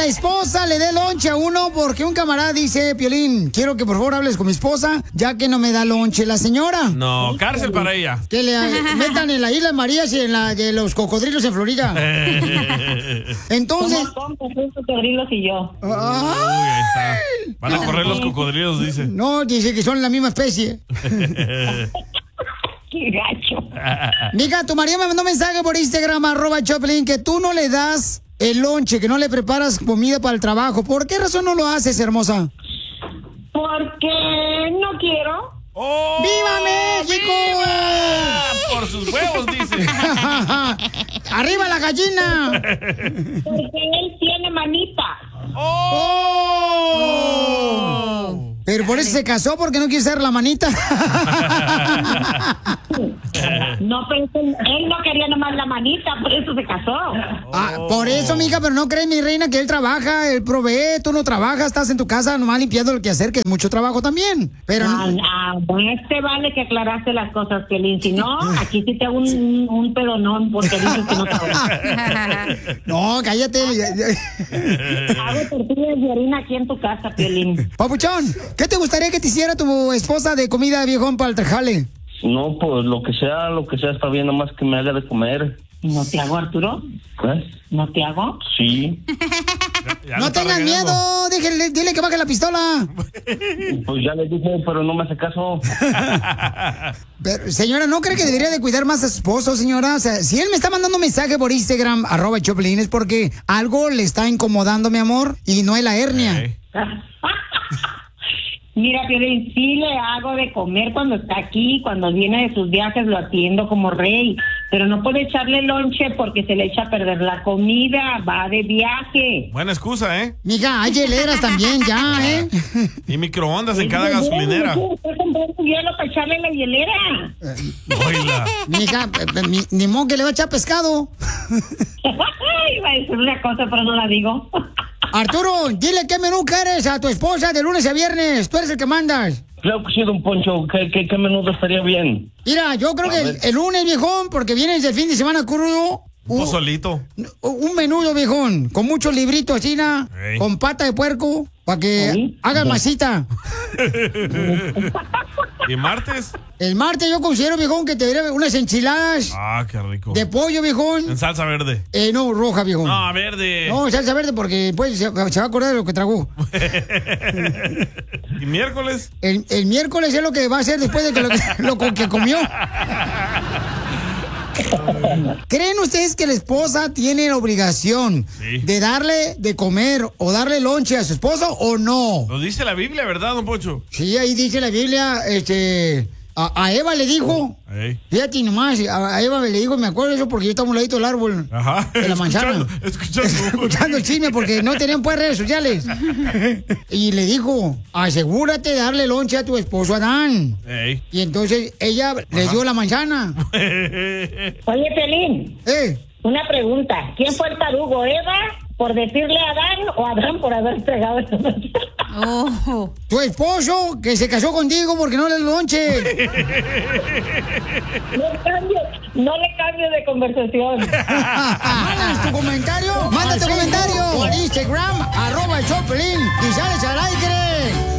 esposa le dé lonche a uno porque un camarada dice, Piolín, quiero que por favor hables con mi esposa, ya que no me da lonche la señora. No, cárcel para ella. Que le metan en la Isla Marías y en la de los cocodrilos en Florida. Entonces... Somos cocodrilos y yo. Uy, ahí está. Van a correr los cocodrilos, dice. No, dice que son la misma especie. Qué gacho. Mija, tu marido me mandó un mensaje por Instagram, @Choplin, que tú no le das el lonche, que no le preparas comida para el trabajo. ¿Por qué razón no lo haces, hermosa? Porque no quiero. ¡Oh! ¡Viva México! ¡Viva! Por sus huevos, dice. ¡Arriba la gallina! Porque él tiene manita. ¡Oh! Pero por eso se casó, porque no quiere ser la manita. No, pero él no quería nomás la manita, por eso se casó. Por eso, mija, pero no crees, mi reina, que él trabaja, él provee, tú no trabajas, estás en tu casa nomás limpiando el quehacer, que es mucho trabajo también. Pero Pues te vale que aclaraste las cosas, Pelín. Si no, aquí sí te hago un pedonón porque dices que no trabajas. No, cállate. Hago tortillas de harina aquí en tu casa, Pelín. Papuchón, ¿qué te gustaría que te hiciera tu esposa de comida, viejón, para el trajale? No, pues lo que sea está bien, nomás que me haga de comer. ¿No te hago, Arturo? ¿Eh? ¿No te hago? Sí. No tengas miedo, dile que baje la pistola. Pues ya le dije, pero no me hace caso. Pero, señora, ¿no cree que debería de cuidar más a su esposo, señora? O sea, si él me está mandando un mensaje por Instagram, @Choplin, es porque algo le está incomodando, mi amor, y no es la hernia. Mira, Piolín, sí le hago de comer cuando está aquí, cuando viene de sus viajes lo atiendo como rey, pero no puede echarle lonche porque se le echa a perder la comida, va de viaje. Buena excusa, ¿eh? Mija, hay hieleras también ya, ¿eh? Y microondas en cada gasolinera. Estoy comprando hielo para echarle la hielera. Oíla. Mija, ni modo que le va a echar pescado. Iba a decir una cosa, pero no la digo. Arturo, dile qué menú quieres a tu esposa de lunes a viernes. Tú eres el que mandas. Claro que sí, don Poncho. ¿Qué menudo estaría bien? Mira, yo creo que el lunes, viejón, porque vienes del fin de semana crudo. Un pozolito. Un menudo, viejón, con muchos libritos así, Ey. con pata de puerco, para que haga masita. ¿Y martes? El martes yo considero, viejón, que te debería unas enchiladas Ah, qué rico. de pollo, viejón. En salsa verde. No, roja, viejón. No, verde. No, salsa verde porque pues se va a acordar de lo que tragó. ¿Y miércoles? El miércoles es lo que va a hacer después de que lo que comió. ¿Creen ustedes que la esposa tiene la obligación de darle de comer o darle lonche a su esposo o no? Lo dice la Biblia, ¿verdad, don Poncho? Sí, ahí dice la Biblia, a Eva le dijo, Ey. fíjate nomás, a Eva le dijo, me acuerdo de eso porque yo estaba a un ladito del árbol, Ajá. de la manzana, escuchando el chisme porque no tenían pues redes sociales. Y le dijo, asegúrate de darle lonche a tu esposo Adán. Ey. Y entonces ella le dio la manzana. Oye, Pelín. Una pregunta. ¿Quién fue el tarugo, Eva por decirle a Adán o Adán por haber pegado esa manzana? Tu esposo que se casó contigo porque no le lonche. No le cambio de conversación. ¿Mandas tu comentario? Manda tu comentario por Instagram, @Choplin y sales al aire.